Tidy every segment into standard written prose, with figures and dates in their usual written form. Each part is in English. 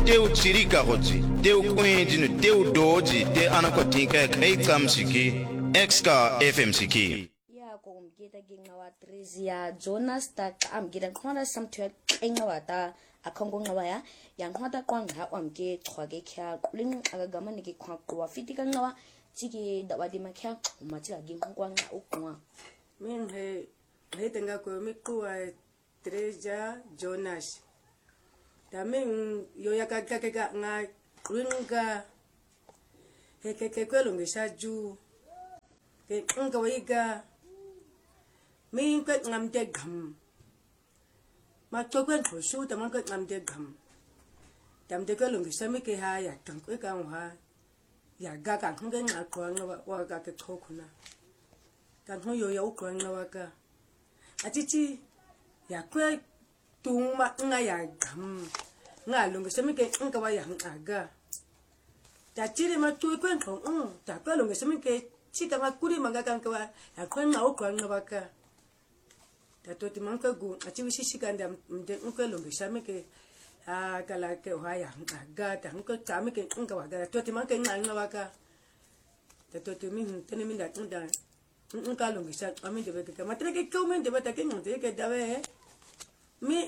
teu chirika hoji teu kwenjinu teu doji te anakotinka kai kamsiki exka fmsiki ya ko mgeta gingawa Trezia Jonas ta amgeta khona samthwe qengawa ta akhongo ngawa ya yankhota kwanga amge chwage kya kuling agagama niki khwa fitika ngawa chiki dawadi makhya umatira ginkwanga ukwa min he tenga ko mi kuwa Trezia Jonas tamen yo yakakaka nga ringa he kwelongisha ju ke nga wiga min kwet ngamde gam ma chokwen khoshu tamang kwet ngamde gam tamde kwelongisha mi ke ha ya tang kwe ka ha ya ga ka khong nga ko nga wa ga ke thokuna kan ho yo ya ko nga wa ka achichi ya kwe tuma nga ya gam nga longisa mi ke nga wa ya nga ta chiri ma tu kwen khong ta ko longisa mi ke chika makuri mangaka kwa ya kwen nga ko nga wa ka ta to ti man ka gu achi wi shika nda mde ko longisa mi ke kala ke wa ya nga ta ko ta mi ke nga wa ga to ti man ke nga wa ka ta to ti mi tene mi da nga longisa ami de ke ma tre ke ko men de bata ke nde ke da we mi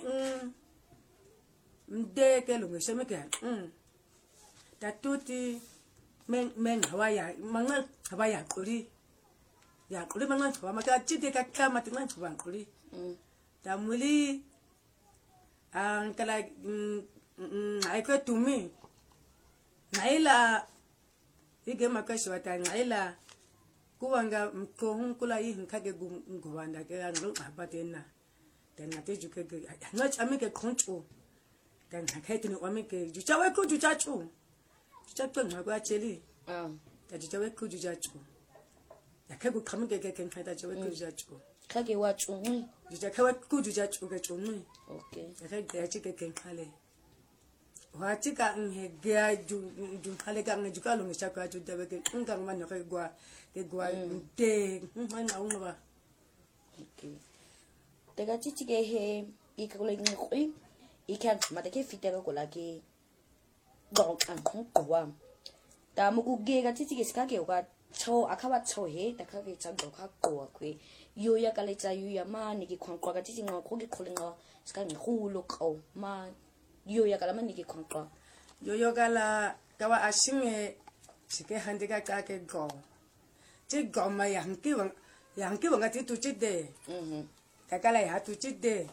mde ke longisa mi ke ta to ti men hawaya manga hawaya kuri ya kuri manga hawa maka chite ka kama tinga hawa kuri ta muli kala ai ko tumi naila ige makashi wata naila kuwanga ko hun kula yi kage ngubanda ke ngro abatena dan na teju ke na chami ke koncho dan haketi ni wamike juchawe ku juchachu juchachu ngwa cheli ta juchawe ku juchachu ya kego kamike ke kenfata juchawe ku juchachu kage wa chungwi juchawe ku juchachu ke chungwi okay ya kage ya chike kenfale wa chika ngea ju khale ka ngejukalo ngishaka ju dabe ke nganga manya ke gwa te ngana unwa okay tega chichige he ikakole ngqwi ikhan matake fiteka kola ke gong an khong kwa ta muku ge ga chichige skake wa cho akawa cho he takake changdo kha kwa kwe yo ya kale cha yu ya ma ni ki khong kwa ga chichinga khogi kholenga skang hulo ko ma yo ya kala mani ki khong kwa yo kala kawa ashinge sike handika ka ke go che go ma yang ki wanga ti tu chide kakala ya tu chide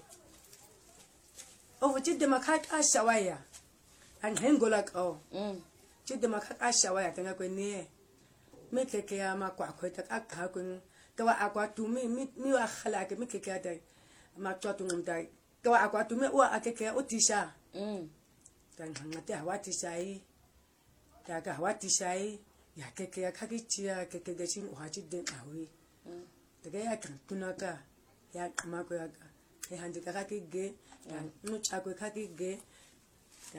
o chide makhat ashawaya an hengola ko chide makhat ashawaya tanga ko ni me ke ya ma kwa ko ta ka ko kawa akwa tu mi wa khala ke me ke ya dai ma to tu ngum dai kawa akwa tu me wa akeke o tisha dan ngate hawati sai ya ga hawati sai ya keke ya kagichia keke gashin uhaji den awi daga ya kan tunaka ya kama ko ya ga hande ka kige ya nu chako ka kige ya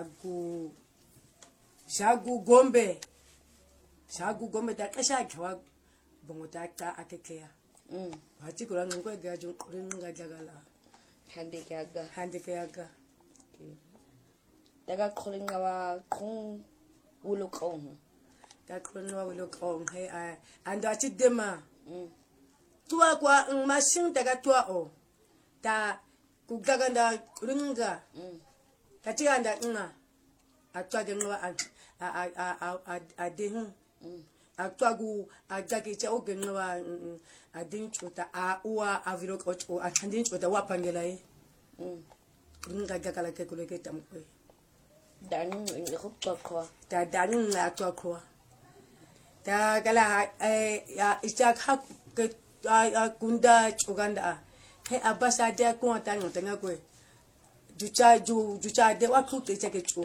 shagu gombe da kasha kawa bongo ta akeke ya haji kuran ko ga jun kurin ga jagala hande ka ga daga kholinga wa khong ulo kong da kholinga ulo kong he anda chidema tua kwa machine daga tua o ta kugaganda ringa kati anda atwa denwa adehu atwa gu ajaki cha ogenwa adin chuta uwa aviro ko adin chuta wa pangela ringa gakala ke kuleke tamko danin ngikho kwa ta danin na to kwa ta kala ya ichak ke kunda chuganda he abasa de ko ta ngotanga ko jucha de wa ku te chake chu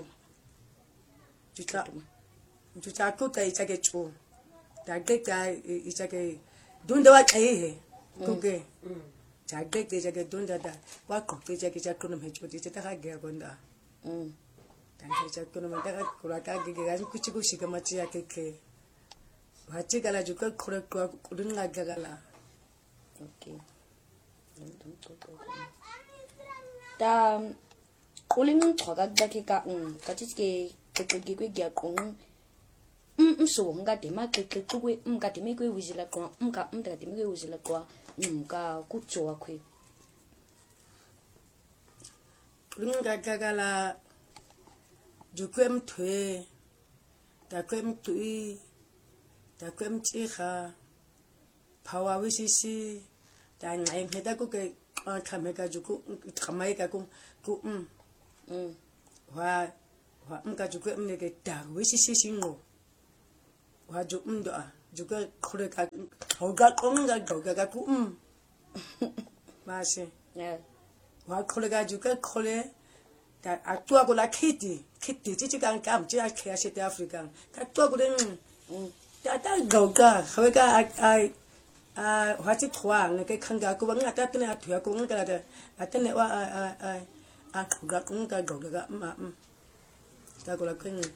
jucha ku te chake chu ta de ta ichake dunda wa he kuke ta de te chake dunda da wa ku te chake chakru no hechu te ta ga ge gonda dan cha kono manda kura ka ge ga kuchi kuchi ka machi ya keke wachi kala juga kura kudun ngagala okay ta Uling choga dake ka katike kekeke gya kong so nga de ma keke kwe mga de me kwe wizila kwa mga de me kwe wizila kwa mga kucho kwe Uling gagala jukwem twe dakwem tui dakwem chiha pawa wisisi da ngai pheda ko ke khameka juku khamai ka ku wa mga jukwem ne ke da wisisi singo wa ju ndo a juka khore ka hoga konga ga ku mase yeah wa khore ga juka khore da atua ko la kiti chichi kan kam chi a khia se Africa ka tua ko den ta goga hoga ai wa chi thwa ne ke khanga ko nga ta tne a thwa ko nga da atne wa a ga nga goga ma ta ko la ken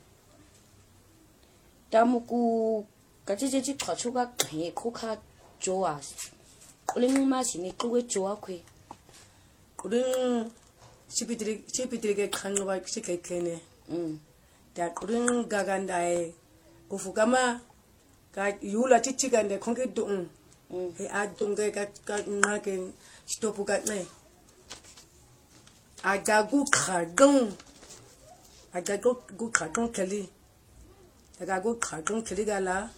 다무고 같이 터추가 개 코카 좋아 꿀링 맛이니 그거 좋아 그 꿀링 시비들에게 간로가 시케케네 다 꿀링 가간다에 고fu가마 가 유라 치치간데 공기도 해 아동게가 나게 스토프가 네 아가고 가동 켈리 다가고 가동 켈리가라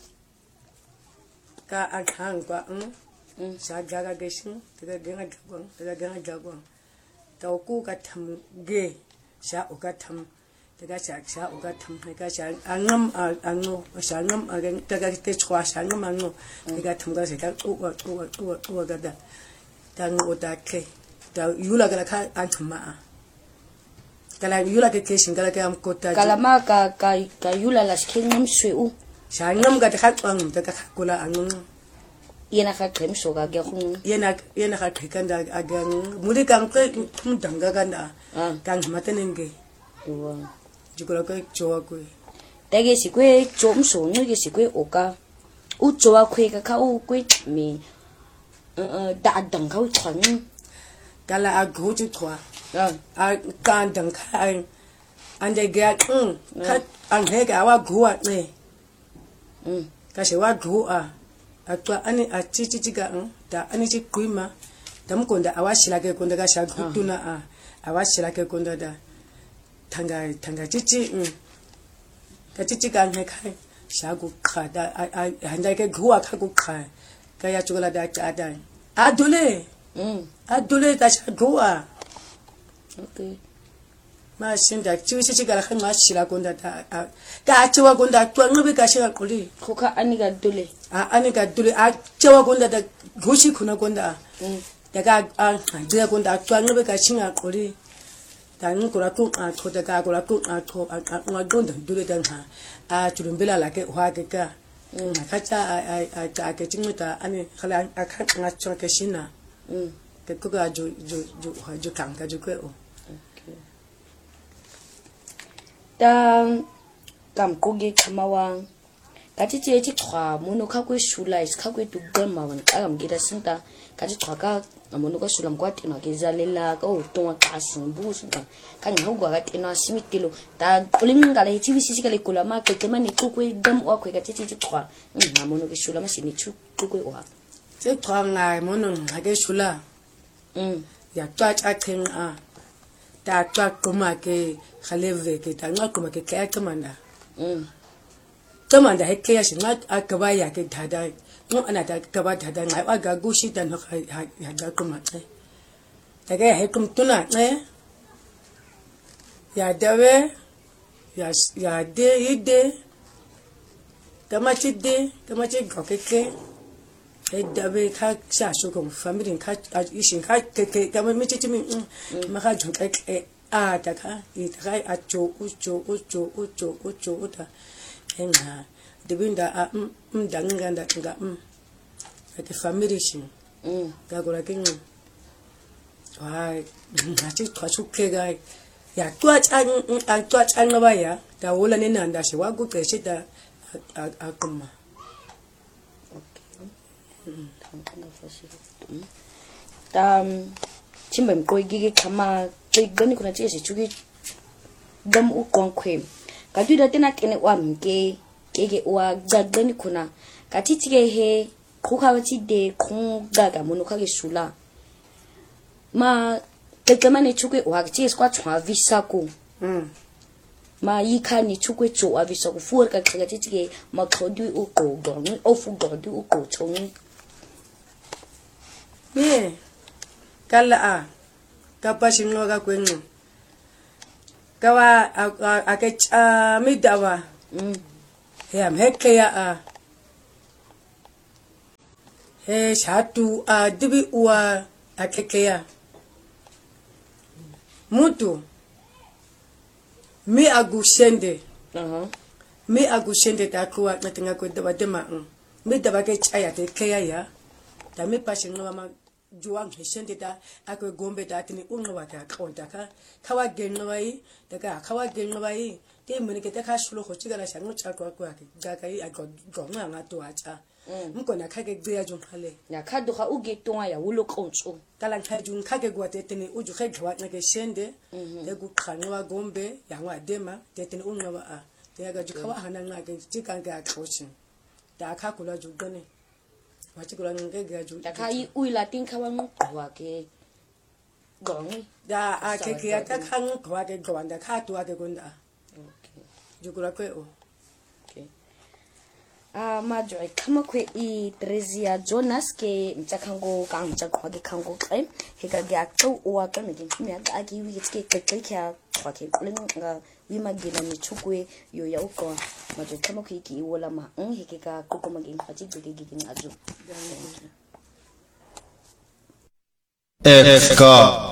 가 아칸과 사가가 계신 다가 가고 다고 같음게 샤 오가탐 다가 샤 오가탐 다가 샤 안음 안노 샤음 아겐 다가 때 좋아 샤음 안노 다가 탐가 세가 우가다 당 오다케 다 유라가 카 안tum마 kala yula ke kesin kala ke am kota kalama ka yula las kingam sweu shangam ga ta kwang ta ka kula anung yena ka krem soga ge khung yena ka khikanda agang muri kang ke tum danga ganda kang matanenge wa jikola ke jowa ko tege sikwe chom so no ge sikwe oka u jowa kwe ka u kwe mi da dang ka u chang kala agu ju thwa a kan dang khai ande ga ka an he ga wa guwa ne ka she wa guwa atwa ani a chichi ga da ani chi kuima dam konda awashila ke konda ga sha gutuna awashila ke konda da tanga chichi ka chichi ga ne khai sha gu kha da handa ke guwa kha gu kha ka ya chugala da cha da adule da sha guwa okay ma shinda chichi ga kha ma shila konda da ka chiwa konda twa ngobe ka shira kuli koka aniga dole aniga dule a chiwa konda da goshi kuna konda daga je konda twa ngobe ka shinga kuli dan ko la ku ko daga ko la ku ko ngodonda dule dan ha churumbela la ke wa ke ka kacha a ke chingmuta ani khala akha ngacho ke shina ke ko ga ju kang ka ju ko da kam koge kamawa 같이 제지 과 모노카 그 슐라이스 카고 두걸마원 까감 기다 신다 같이 과가 모노가 슐람 과티나 게잘렐라 고 동아 가신 부스가 간 하고 같이나 시미티로 다 올림가래 지비시시가 레콜라마 그때만이 꾸고 덤와 그 같이 제지 과 모노가 슐라마 시니 추 꾸고 와 제 twanga monon hage shula ya twacha thenga ta twa koma ke khaleve ke ta ngakoma ke kaya kamanda tamanda heke ya shinga akaba ya ke thada no ana ta kaba thada ngai wa ga gushi dan ha ga koma ne ta ga he kum tuna ne ya dawe ya de ide kamachi gokeke dawe ka sha shu ko family ka ishin ka ke kama mi chichi ma ka jun ka a ta ka I ta a cho ta enga dibinda a ndanganda nga ke family shin ga gola kin wa na chi twa chuke ga ya twa chan ba ya da wola ne nan da shi wa go ke shi da a kuma 다 침범 고이기 가마 gani kuna tse se chuki dam u konkwe ka tu da tena tene wa mke ke wa gani kuna ka titike he khuka ba de khunga ka mono ka ke shula ma tekema ne chuki wa tse kwa tshwa visa ko ma yikha ni chukwe cho avisa ku fuor ka kga titike ma khodu u ko do ni ofu do du u ko chong me kala a ka pashin no ga kwenno ka wa a ke cha mi dawa he am hekke ya a he shatu a dibi uwa a keke ya mutu mi agushende mi agushende ta kuwa natinga ko daba dema mi daba ke chaya te keya ya ta mi pashin no ma juang heshende ta akwe gombe ta tini unno wa ka konta ka kawa genno bai daga kawa genno bai te mene ke ta ka shulo ho chigala shangu cha ko ko ga kai a go nga nga to acha mko na khage gbeya jun hale ya khadu kha uge tonga ya wulo kontso kala khajun khage gwa te tini uju khe gwa na ke shende te gu khanwa gombe ya ngwa dema te tini unno wa a te ga ju kawa hana nga ke chikanga khoshin ta kha kula ju gane wa chikula nge ga ju ta kha yi uila tin kha wa ngwa ke gongi da a ke ke ta khan gwa ke gwa da kha tu a ke gonda okay jukula kwe o okay majo kama kwe I Trezia Jonas ke mtakhango ka mtakho ke khango xe he ka ga tso wa ka me me ga ki wi ke kya kwa ke lenga wi magina ni chukwe yo ya uko majo kama kwe ki wola ma he ke ka kokoma ke ngati ke ke ngajo FK